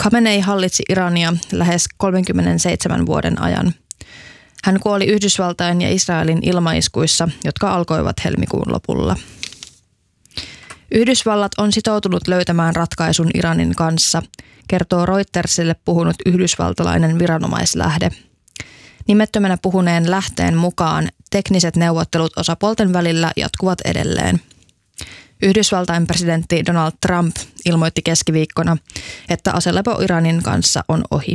Khamenei hallitsi Irania lähes 37 vuoden ajan. Hän kuoli Yhdysvaltain ja Israelin ilmaiskuissa, jotka alkoivat helmikuun lopulla. Yhdysvallat on sitoutunut löytämään ratkaisun Iranin kanssa, kertoo Reutersille puhunut yhdysvaltalainen viranomaislähde. Nimettömänä puhuneen lähteen mukaan tekniset neuvottelut osapuolten välillä jatkuvat edelleen. Yhdysvaltain presidentti Donald Trump ilmoitti keskiviikkona, että aselepo Iranin kanssa on ohi.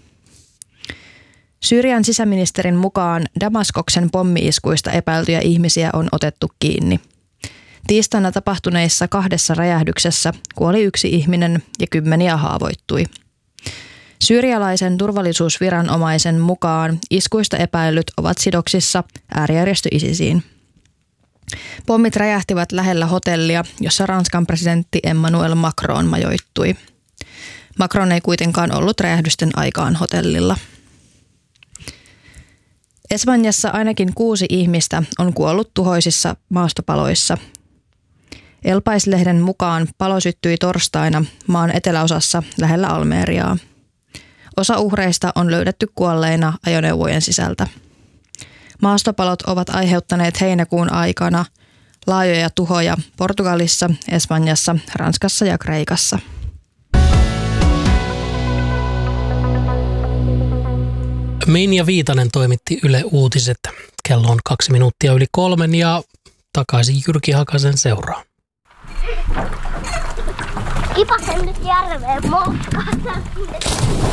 Syyrian sisäministerin mukaan Damaskoksen pommi-iskuista epäiltyjä ihmisiä on otettu kiinni. Tiistaina tapahtuneissa 2 räjähdyksessä kuoli 1 ihminen ja 10 haavoittui. Syyrialaisen turvallisuusviranomaisen mukaan iskuista epäillyt ovat sidoksissa äärijärjestö ISISiin. Pommit räjähtivät lähellä hotellia, jossa Ranskan presidentti Emmanuel Macron majoittui. Macron ei kuitenkaan ollut räjähdysten aikaan hotellilla. Espanjassa ainakin 6 ihmistä on kuollut tuhoisissa maastopaloissa. El Pais-lehden mukaan palo syttyi torstaina maan eteläosassa lähellä Almeriaa. Osa uhreista on löydetty kuolleina ajoneuvojen sisältä. Maastopalot ovat aiheuttaneet heinäkuun aikana laajoja tuhoja Portugalissa, Espanjassa, Ranskassa ja Kreikassa. Minja Viitanen toimitti Yle Uutiset. Kello on 2 minuuttia yli 3 ja takaisin Jyrki Hakasen seuraan. Kipasen nyt järveen moukkaan.